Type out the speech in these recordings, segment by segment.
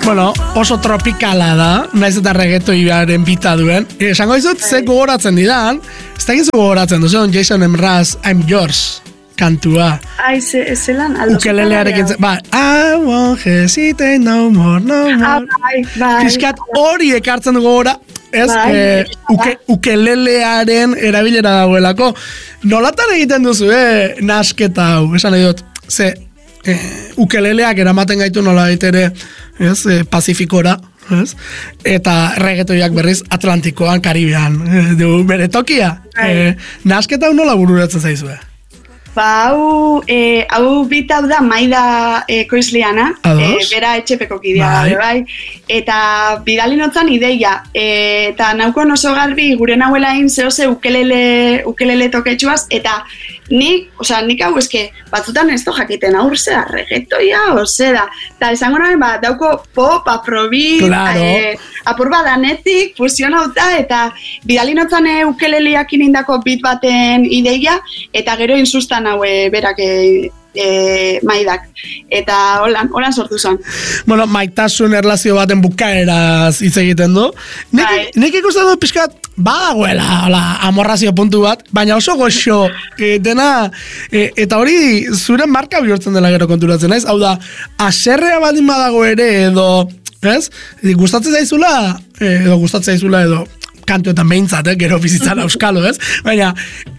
Bueno, oso tropikala da, naiz eta reggaetoiaren bita duen. Esango dizut, ze gogoratzen didan, ez da gizu gogoratzen duzen, Jason Mraz, I'm Yours, kantua. Ai, zelan, aldo. Ukelelearekin, I won't hesitate no more. Bai. Fiskat hori ekartzen dugu gora, ez, ukelelearen erabilera dagoelako. Nolatan egiten duzu, nasketa hau, esan nahi dut, ze, ukeleleak eramaten gaitu nola ere, ez, Pazifikora, ez? Eta reggaetoiak berriz Atlantikoan, Karibean, du bere tokia. Nasketa hau nola bururatzen zaizue? Hau bita da Maida Koizliana, bera etxepeko kidea, bai. Eta bidali notzan ideia, eta naukon oso garbi gure nahuelain zehose ukelele toketxuaz, eta nik hau eske, batzutan ez jakiten zera, reggaetoia, zera. Eta esango nahi, dauko pop, afrobeat, apur badanetik, fusionauta, eta bidali notzan ukeleleak inindako beat baten ideia, eta gero insustan hau berak Maidak. Eta holan sortu zen. Bueno, maitasun erlazio baten bukaeraz hitz egiten du. Nik ikusten du pixkat badagoela amorrazio puntu bat, baina oso goxo dena, eta hori zure marka bihurtzen dela gero konturatzen, ez? Hau da, aserrea baldin badago ere edo, ez? Gustatzen zaizula edo kantuetan behintzat, gero bizitzan euskalo, ez? Baina,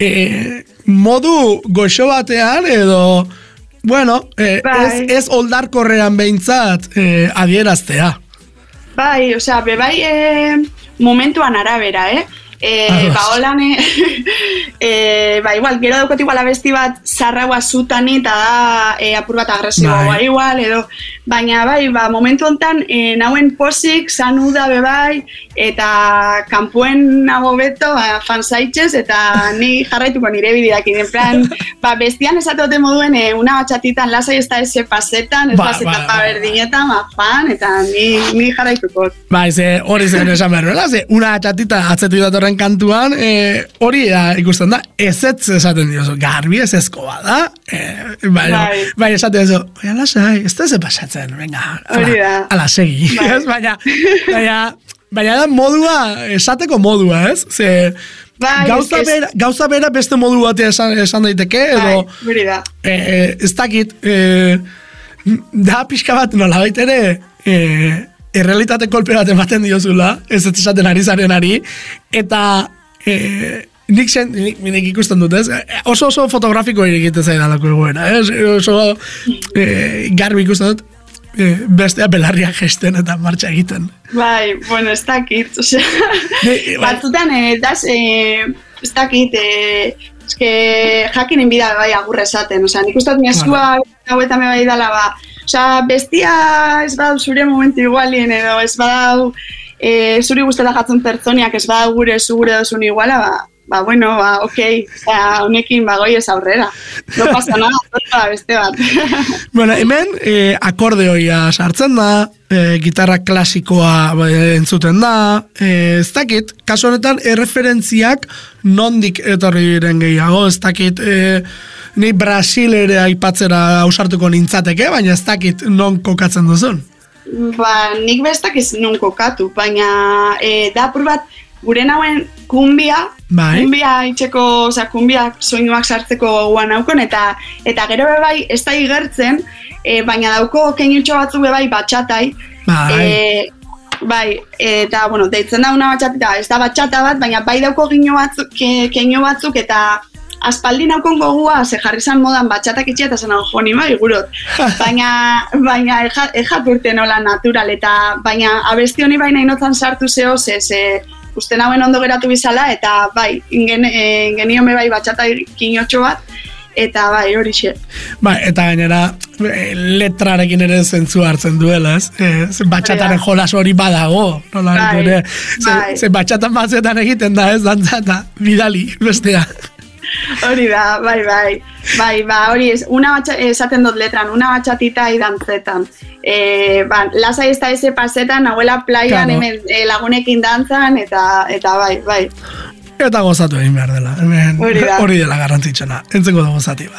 modu goxo batean edo, bueno, ez oldarkorrean behintzat adieraztea. Bai, osea, bebai momentuan arabera, holan, igual, gero daukot igual abesti bat zarraua zutani eta da apur bat agresiboa igual, edo, baina momentu hontan nauen posik, sanuda bebai, eta kanpuen nago beto, fansaitxez, eta ni jarraituko nire bideak, en plan, bestian esateote moduen, una batxatitan lasai ez da ese pasetan, ez pasetan berdinetan, fan, eta ni jarraituko. Hori zen esan behar, una batxatita atzetu datorren kantuan, hori ikusten da, ezetz esaten diozu, garbi ez ezkoa da, bai esaten diozu, lasai, ez da ze pasatzen, venga, ala segi, baina da modua, esateko modua, ez? Ze, gauza bera beste modu batea esan daiteke, edo, ez dakit, da pixka bat nola baitere, errealitate kolpe bat ematen diozula, ez esaten ari zarenari, eta nik ikusten dut, ez? Oso fotografiko egiten zaidalako egoera, ez? Oso garbi ikusten dut, bestea belarriak gesten eta martxa egiten. Bai, bueno, ez dakit, osea, batzutan, ez dakit, eske jakin inbida bai agurre esaten, osea, nik uste dut neskua hauetan bai dala, osea, bestia ez badau zure momentu igualien, edo ez badau zuri guztela jatzen pertsoniak, ez badau gure dozun iguala, bueno, okei, honekin goi ez aurrera. No pasa nada, beste bat. Bueno, hemen akordeoia sartzen da, gitarra klasikoa entzuten da, ez dakit, kasu honetan erreferentziak nondik etorri diren gehiago, ez dakit, ni Brasil ere aipatzera ausartuko nintzateke, baina ez dakit non kokatzen duzun. Nik bestak ez non kokatu, baina da apur bat, gure nauen kumbia itxeko, oza, kumbia soinuak sartzeko guan naukon, eta gero bebai ez da igertzen, baina dauko keinutxo batzu bebai batxatai, eta, bueno, deitzen da una batxatita, ez da batxata bat, baina bai dauko keinu batzuk, eta aspaldi naukon gogua, ze jarri zan modan batxatak itxia, eta zen hau joni bai, gurot. Baina ejat urte nola natural, eta baina abesti honi baina inotzan sartu zehoz, uste nauen ondo geratu bizala, eta bai, ingenion bai batxata kinotxo bat, eta bai, hori xe. Eta gainera, letrarekin ere zentzu hartzen duela, ez? Batxataren jolas hori badago, nola? Ze batxatan batzetan egiten da, ez? Dantza eta bidali, bestea. Hori da, bai, hori esaten dut letran, una batxatita idantzetan. Lasai ez da eze pasetan, nahuela playan lagunekin dantzan, eta bai. Eta gozatu egin behar dela, hori dela garrantzitsena, entzeko da gozati bat.